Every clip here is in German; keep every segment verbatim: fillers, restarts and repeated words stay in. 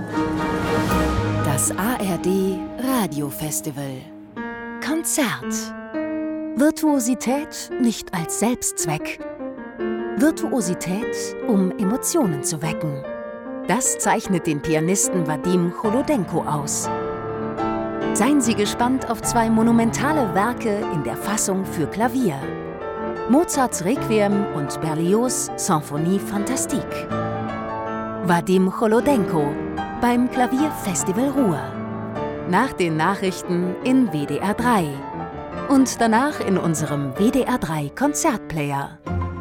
Das A R D Radiofestival Konzert. Virtuosität nicht als Selbstzweck. Virtuosität, um Emotionen zu wecken. Das zeichnet den Pianisten Wadim Cholodenko aus. Seien Sie gespannt auf zwei monumentale Werke in der Fassung für Klavier. Mozarts Requiem und Berlioz' Symphonie Fantastique. Wadim Cholodenko beim Klavierfestival Ruhr. Nach den Nachrichten in W D R drei. Und danach in unserem W D R drei Konzertplayer.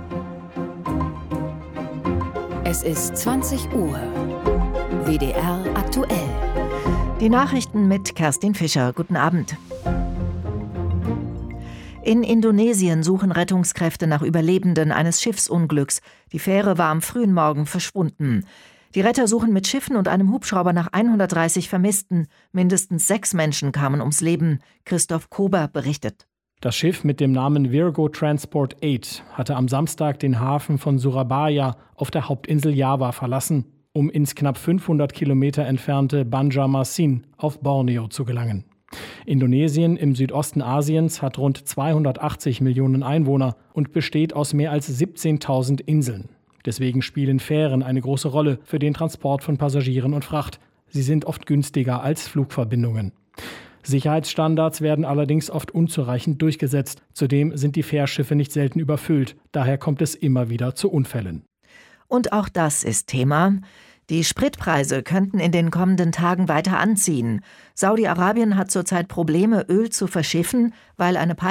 Es ist zwanzig Uhr. W D R aktuell. Die Nachrichten mit Kerstin Fischer. Guten Abend. In Indonesien suchen Rettungskräfte nach Überlebenden eines Schiffsunglücks. Die Fähre war am frühen Morgen verschwunden. Die Retter suchen mit Schiffen und einem Hubschrauber nach hundertdreißig Vermissten. Mindestens sechs Menschen kamen ums Leben. Christoph Kober berichtet. Das Schiff mit dem Namen Virgo Transport acht hatte am Samstag den Hafen von Surabaya auf der Hauptinsel Java verlassen, um ins knapp fünfhundert Kilometer entfernte Banjarmasin auf Borneo zu gelangen. Indonesien im Südosten Asiens hat rund zweihundertachtzig Millionen Einwohner und besteht aus mehr als siebzehntausend Inseln. Deswegen spielen Fähren eine große Rolle für den Transport von Passagieren und Fracht. Sie sind oft günstiger als Flugverbindungen. Sicherheitsstandards werden allerdings oft unzureichend durchgesetzt. Zudem sind die Fährschiffe nicht selten überfüllt. Daher kommt es immer wieder zu Unfällen. Und auch das ist Thema. Die Spritpreise könnten in den kommenden Tagen weiter anziehen. Saudi-Arabien hat zurzeit Probleme, Öl zu verschiffen, weil eine